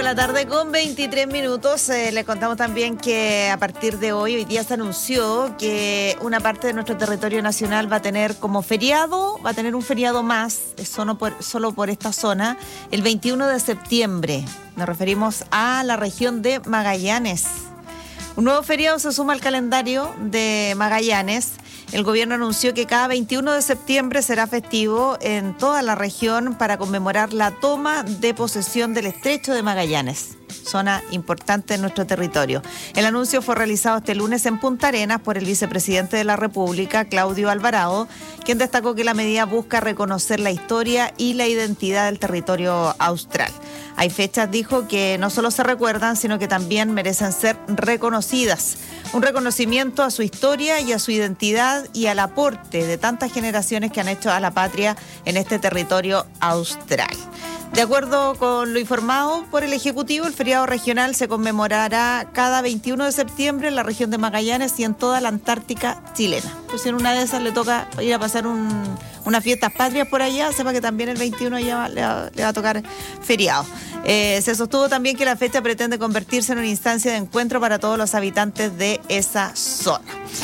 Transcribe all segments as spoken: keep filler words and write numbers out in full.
la tarde con veintitrés minutos. Eh, les contamos también que a partir de hoy, hoy día se anunció que una parte de nuestro territorio nacional va a tener como feriado, va a tener un feriado más, solo por, solo por esta zona, el veintiuno de septiembre. Nos referimos a la región de Magallanes. Un nuevo feriado se suma al calendario de Magallanes. El gobierno anunció que cada veintiuno de septiembre será festivo en toda la región para conmemorar la toma de posesión del Estrecho de Magallanes, zona importante en nuestro territorio. El anuncio fue realizado este lunes en Punta Arenas por el vicepresidente de la República, Claudio Alvarado, quien destacó que la medida busca reconocer la historia y la identidad del territorio austral. Hay fechas, dijo, que no solo se recuerdan, sino que también merecen ser reconocidas. Un reconocimiento a su historia y a su identidad y al aporte de tantas generaciones que han hecho a la patria en este territorio austral. De acuerdo con lo informado por el Ejecutivo, el feriado regional se conmemorará cada veintiuno de septiembre en la región de Magallanes y en toda la Antártica chilena. Pues si en una de esas le toca ir a pasar un, unas fiestas patrias por allá, sepa que también el veintiuno ya va, le, va, le va a tocar feriado. Eh, se sostuvo también que la fecha pretende convertirse en una instancia de encuentro para todos los habitantes de esa zona.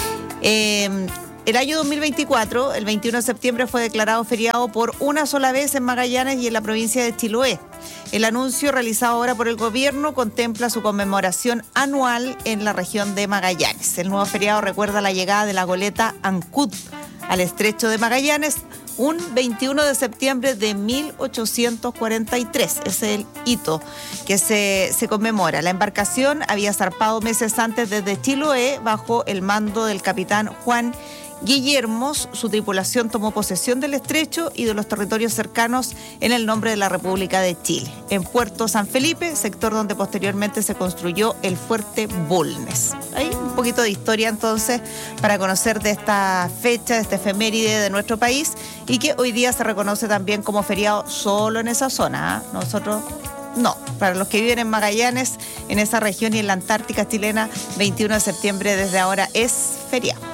Eh, El año dos mil veinticuatro, el veintiuno de septiembre, fue declarado feriado por una sola vez en Magallanes y en la provincia de Chiloé. El anuncio realizado ahora por el gobierno contempla su conmemoración anual en la región de Magallanes. El nuevo feriado recuerda la llegada de la goleta Ancud al Estrecho de Magallanes un veintiuno de septiembre de mil ochocientos cuarenta y tres. Ese es el hito que se, se conmemora. La embarcación había zarpado meses antes desde Chiloé bajo el mando del capitán Juan Guillermos. Su tripulación tomó posesión del estrecho y de los territorios cercanos en el nombre de la República de Chile, en Puerto San Felipe, sector donde posteriormente se construyó el Fuerte Bulnes. Hay un poquito de historia entonces para conocer de esta fecha, de este efeméride de nuestro país, y que hoy día se reconoce también como feriado solo en esa zona, ¿eh? Nosotros no. Para los que viven en Magallanes, en esa región y en la Antártica chilena, veintiuno de septiembre desde ahora es feriado.